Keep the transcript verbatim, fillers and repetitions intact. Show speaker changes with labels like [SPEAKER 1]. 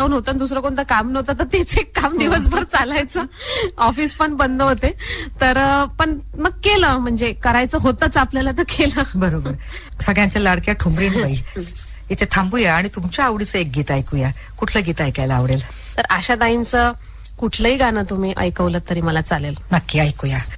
[SPEAKER 1] Lockdown होतं, दुसरं कोणतं काम नव्हतं, तर तेच एक काम दिवसभर चालायचं. ऑफिस पण बंद होते. तर पण मग केलं, म्हणजे करायचं होतंच आपल्याला, तर केलं.
[SPEAKER 2] बरोबर. सगळ्यांच्या लाडक्या ठुमरीन बाई, इथे थांबूया आणि तुमच्या आवडीचं एक गीत ऐकूया. कुठलं गीत ऐकायला आवडेल?
[SPEAKER 1] तर आशाताईंचं कुठलंही गाणं तुम्ही ऐकवलं तरी मला चालेल.
[SPEAKER 2] नक्की ऐकूया.